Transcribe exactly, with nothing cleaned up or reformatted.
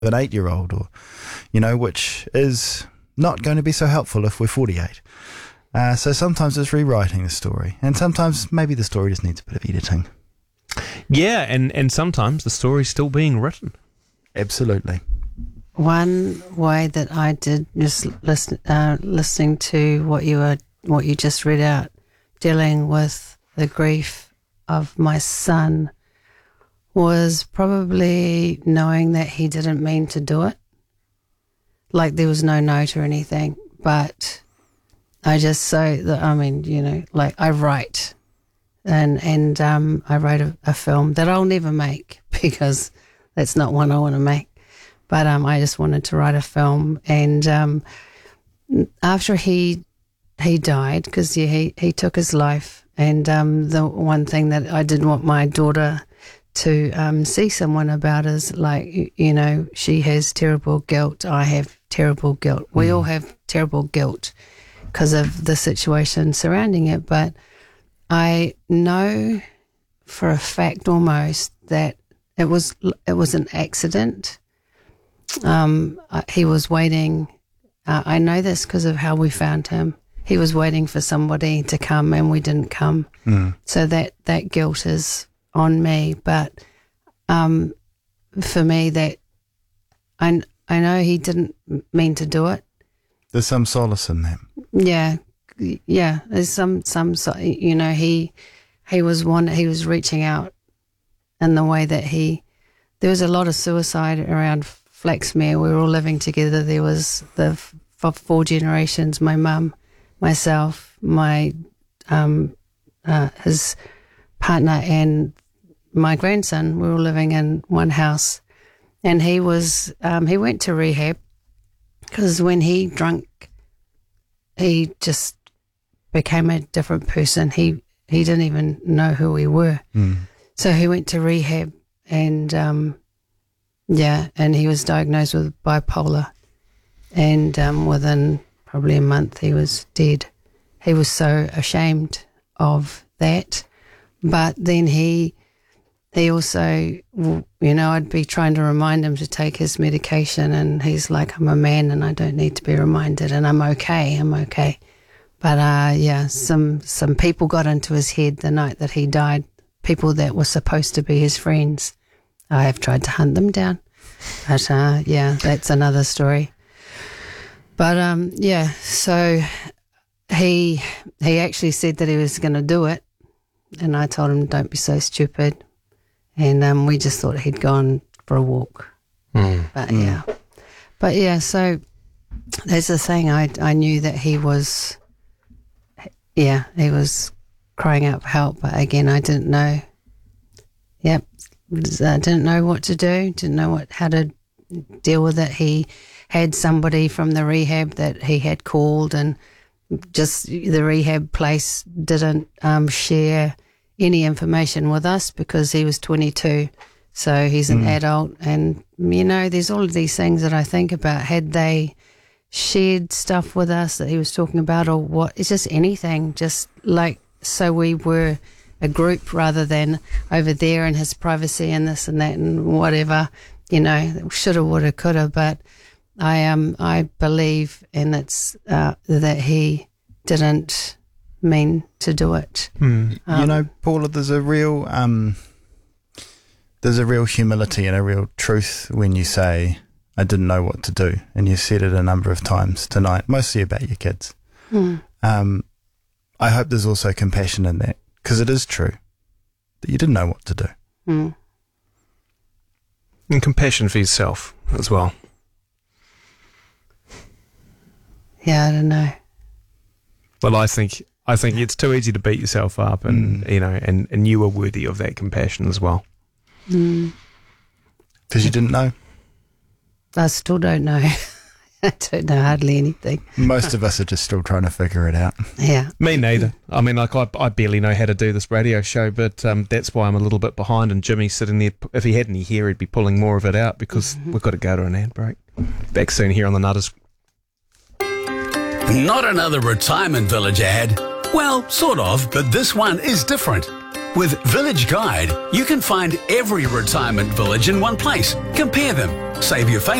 an eight-year-old, or, you know, which is not going to be so helpful if we're forty-eight. Uh, so sometimes it's rewriting the story, and sometimes maybe the story just needs a bit of editing. Yeah, and, and sometimes the story's still being written. Absolutely. One way that I did just listen, uh, listening to what you were, what you just read out, dealing with the grief of my son, was probably knowing that he didn't mean to do it. Like there was no note or anything, but I just so that I mean, you know, like I write, and and um, I wrote a, a film that I'll never make because that's not one I want to make. But um, I just wanted to write a film, and um, after he he died, because yeah, he he took his life, and um, the one thing that I didn't want my daughter to um, see someone about is like, you, you know, she has terrible guilt, I have terrible guilt. We mm. all have terrible guilt because of the situation surrounding it. But I know for a fact almost that it was it was an accident. Um, he was waiting. Uh, I know this because of how we found him. He was waiting for somebody to come, and we didn't come. Mm. So that that guilt is on me. But um, for me, that I I know he didn't mean to do it. There's some solace in that. Yeah, yeah. There's some some you know he he was one. He was reaching out in the way that he. There was a lot of suicide around Flaxmere. We were all living together. There was the f- four generations: my mum, myself, my um, uh, his partner, and my grandson. We were all living in one house, and he was um, he went to rehab because when he drank, he just became a different person. He he didn't even know who we were. Mm. So he went to rehab, and um, yeah, and he was diagnosed with bipolar, and um, within probably a month he was dead. He was so ashamed of that, but then he he also, you know, I'd be trying to remind him to take his medication, and he's like, I'm a man and I don't need to be reminded, and I'm okay, I'm okay. But uh, yeah, some some people got into his head the night that he died, people that were supposed to be his friends. I have tried to hunt them down, but uh, yeah, that's another story. But um, yeah, so he he actually said that he was going to do it, and I told him, don't be so stupid. And um, we just thought he'd gone for a walk. Mm. But mm. yeah, but yeah, so there's a thing. I I knew that he was, yeah, he was crying out for help. But again, I didn't know. Yep, I didn't know what to do. Didn't know what how to deal with it. He had somebody from the rehab that he had called, and just the rehab place didn't um, share any information with us because he was twenty-two, so he's an mm. adult. And you know, there's all of these things that I think about. Had they shared stuff with us that he was talking about, or what, it's just anything, just like, so we were a group rather than over there in his privacy and this and that and whatever, you know, shoulda, woulda, coulda. But I um I believe, and it's uh, that he didn't mean to do it. Mm. Um, you know, Paula, there's a real um, there's a real humility and a real truth when you say, I didn't know what to do. And you said it a number of times tonight, mostly about your kids. Mm. Um, I hope there's also compassion in that, because it is true that you didn't know what to do. Mm. And compassion for yourself as well. Yeah, I don't know. Well, I think I think it's too easy to beat yourself up, and mm. you know, and, and you are worthy of that compassion as well. Because mm. you didn't know. I still don't know. I don't know hardly anything. Most of us are just still trying to figure it out. Yeah. Me neither. I mean, like, I, I barely know how to do this radio show, but um, that's why I'm a little bit behind, and Jimmy's sitting there. If he had any hair, he'd be pulling more of it out, because mm-hmm. we've got to go to an ad break. Back soon here on the Nutters. Not another retirement village ad. Well, sort of, but this one is different. With Village Guide, you can find every retirement village in one place. Compare them. Save your favourite